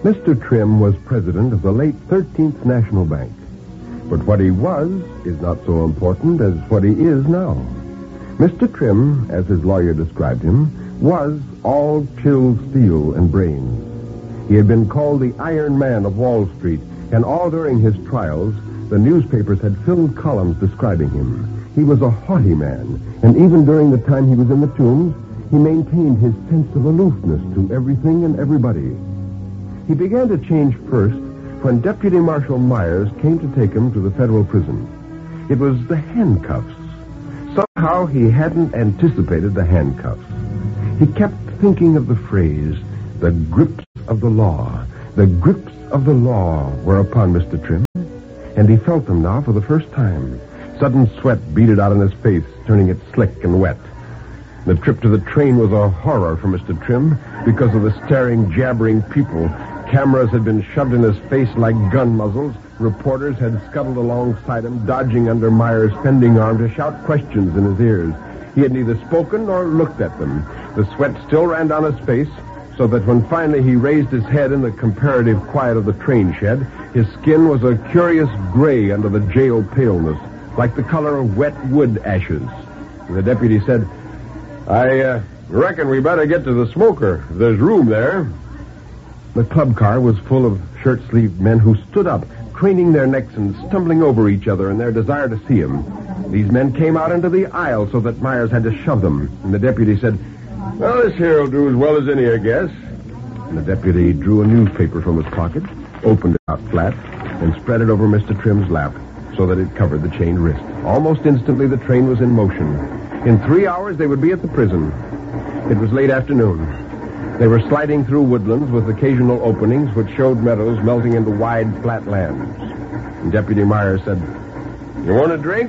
Mr. Trim was president of the late 13th National Bank. But what he was is not so important as what he is now. Mr. Trim, as his lawyer described him, was all chill steel and brains. He had been called the Iron Man of Wall Street, and all during his trials, the newspapers had filled columns describing him. He was a haughty man, and even during the time he was in the Tombs, he maintained his sense of aloofness to everything and everybody. He began to change first when Deputy Marshal Myers came to take him to the federal prison. It was the handcuffs. Somehow he hadn't anticipated the handcuffs. He kept thinking of the phrase, the grips of the law. The grips of the law were upon Mr. Trim, and he felt them now for the first time. Sudden sweat beaded out on his face, turning it slick and wet. The trip to the train was a horror for Mr. Trim because of the staring, jabbering people. Cameras had been shoved in his face like gun muzzles. Reporters had scuttled alongside him, dodging under Myers' fending arm to shout questions in his ears. He had neither spoken nor looked at them. The sweat still ran down his face, so that when finally he raised his head in the comparative quiet of the train shed, his skin was a curious gray under the jail paleness, like the color of wet wood ashes. The deputy said, I reckon we better get to the smoker. There's room there. The club car was full of shirt-sleeved men who stood up, craning their necks and stumbling over each other in their desire to see him. These men came out into the aisle so that Myers had to shove them. And the deputy said, well, this here will do as well as any, I guess. And the deputy drew a newspaper from his pocket, opened it out flat, and spread it over Mr. Trim's lap so that it covered the chained wrist. Almost instantly, the train was in motion. In 3 hours, they would be at the prison. It was late afternoon. They were sliding through woodlands with occasional openings which showed meadows melting into wide, flat lands. And Deputy Myers said, you want a drink?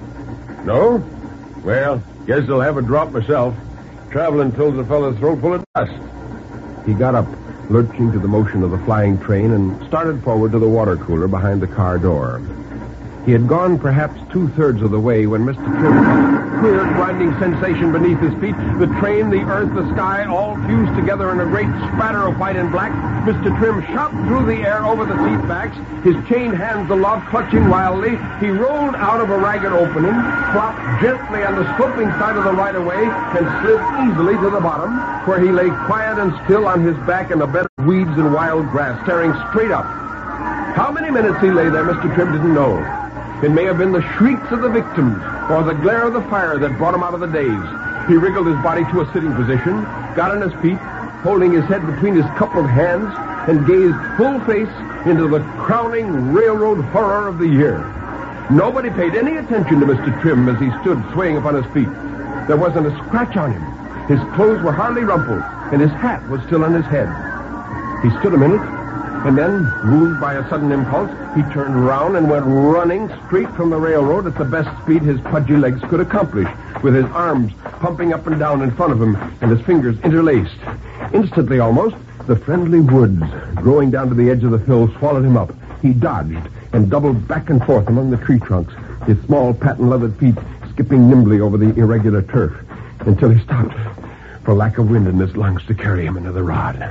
No? Well, guess I'll have a drop myself. Traveling fills a fellow's throat full of dust. He got up, lurching to the motion of the flying train, and started forward to the water cooler behind the car door. He had gone perhaps 2/3 of the way when Mr. Trim felt a queer, grinding sensation beneath his feet. The train, the earth, the sky, all fused together in a great spatter of white and black. Mr. Trim shot through the air over the seat backs, his chained hands aloft, clutching wildly. He rolled out of a ragged opening, flopped gently on the sloping side of the right-of-way, and slid easily to the bottom, where he lay quiet and still on his back in a bed of weeds and wild grass, staring straight up. How many minutes he lay there, Mr. Trim didn't know. It may have been the shrieks of the victims or the glare of the fire that brought him out of the daze. He wriggled his body to a sitting position, got on his feet, holding his head between his coupled hands, and gazed full face into the crowning railroad horror of the year. Nobody paid any attention to Mr. Trim as he stood swaying upon his feet. There wasn't a scratch on him. His clothes were hardly rumpled, and his hat was still on his head. He stood a minute, and then, moved by a sudden impulse, he turned around and went running straight from the railroad at the best speed his pudgy legs could accomplish, with his arms pumping up and down in front of him and his fingers interlaced. Instantly, almost, the friendly woods growing down to the edge of the hill swallowed him up. He dodged and doubled back and forth among the tree trunks, his small patent-leathered feet skipping nimbly over the irregular turf, until he stopped for lack of wind in his lungs to carry him into the rod.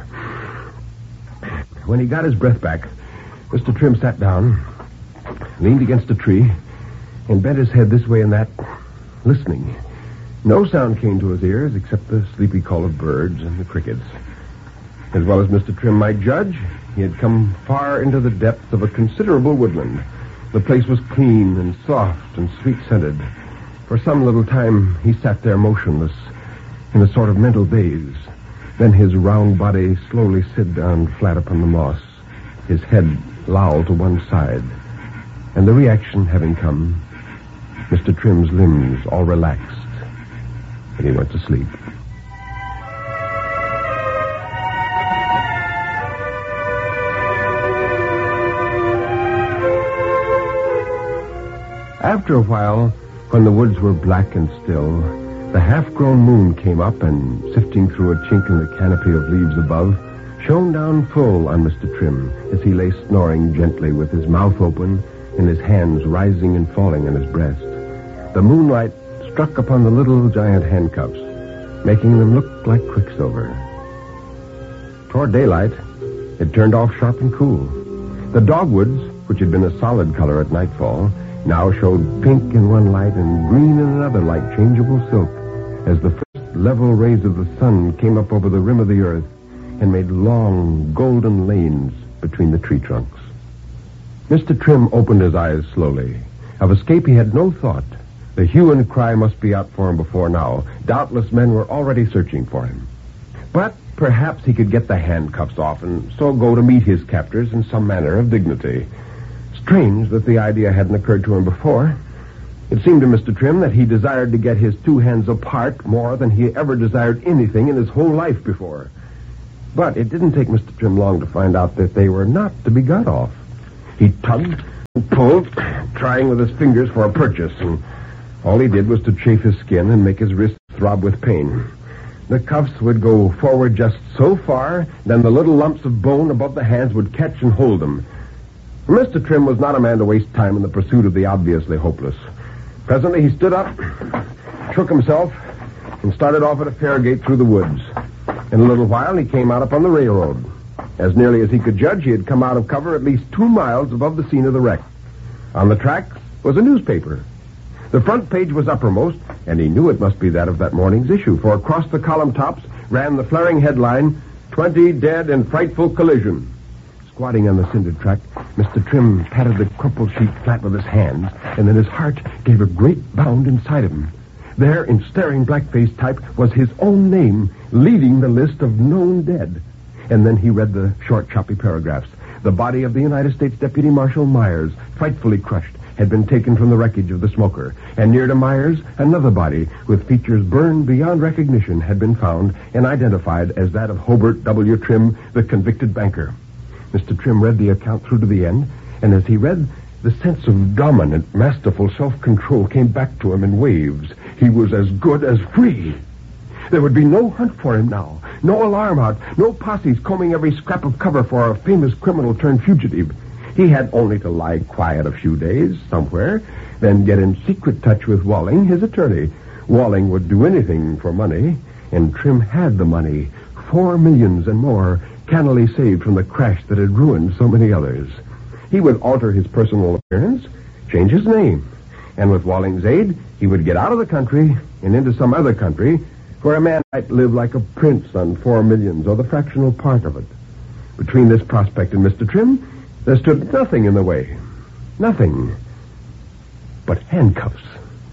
When he got his breath back, Mr. Trim sat down, leaned against a tree, and bent his head this way and that, listening. No sound came to his ears except the sleepy call of birds and the crickets. As well as Mr. Trim might judge, he had come far into the depths of a considerable woodland. The place was clean and soft and sweet-scented. For some little time, he sat there motionless, in a sort of mental daze. Then his round body slowly slid down flat upon the moss, his head lolled to one side. And the reaction having come, Mr. Trim's limbs all relaxed, and he went to sleep. After a while, when the woods were black and still, the half-grown moon came up and, sifting through a chink in the canopy of leaves above, shone down full on Mr. Trim as he lay snoring gently with his mouth open and his hands rising and falling on his breast. The moonlight struck upon the little giant handcuffs, making them look like quicksilver. Toward daylight, It turned off sharp and cool. The dogwoods, which had been a solid color at nightfall, now showed pink in one light and green in another like changeable silk, as the first level rays of the sun came up over the rim of the earth and made long, golden lanes between the tree trunks. Mr. Trim opened his eyes slowly. Of escape he had no thought. The hue and cry must be out for him before now. Doubtless men were already searching for him. But perhaps he could get the handcuffs off and so go to meet his captors in some manner of dignity. Strange that the idea hadn't occurred to him before. It seemed to Mr. Trim that he desired to get his two hands apart more than he ever desired anything in his whole life before. But it didn't take Mr. Trim long to find out that they were not to be got off. He tugged and pulled, trying with his fingers for a purchase, and all he did was to chafe his skin and make his wrists throb with pain. The cuffs would go forward just so far, then the little lumps of bone above the hands would catch and hold them. Mr. Trim was not a man to waste time in the pursuit of the obviously hopeless. Presently he stood up, shook himself, and started off at a fair gait through the woods. In a little while he came out upon the railroad. As nearly as he could judge, he had come out of cover at least 2 miles above the scene of the wreck. On the track was a newspaper. The front page was uppermost, and he knew it must be that of that morning's issue, for across the column tops ran the flaring headline, 20 dead in frightful collision. Squatting on the cindered track, Mr. Trim patted the crumpled sheet flat with his hands, and then his heart gave a great bound inside of him. There, in staring black-faced type, was his own name, leading the list of known dead. And then he read the short, choppy paragraphs. The body of the United States Deputy Marshal Myers, frightfully crushed, had been taken from the wreckage of the smoker. And near to Myers, another body, with features burned beyond recognition, had been found and identified as that of Hobart W. Trim, the convicted banker. Mr. Trim read the account through to the end, and as he read, the sense of dominant, masterful self-control came back to him in waves. He was as good as free. There would be no hunt for him now, no alarm out, no posses combing every scrap of cover for a famous criminal turned fugitive. He had only to lie quiet a few days somewhere, then get in secret touch with Walling, his attorney. Walling would do anything for money, and Trim had the money, $4 million and more, cannily saved from the crash that had ruined so many others. He would alter his personal appearance, change his name, and with Walling's aid, he would get out of the country and into some other country where a man might live like a prince on $4 million or the fractional part of it. Between this prospect and Mr. Trim, there stood nothing in the way. Nothing but handcuffs.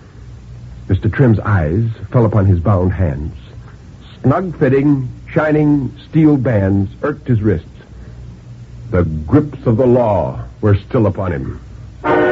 Mr. Trim's eyes fell upon his bound hands. Snug-fitting, shining steel bands irked his wrists. The grips of the law were still upon him.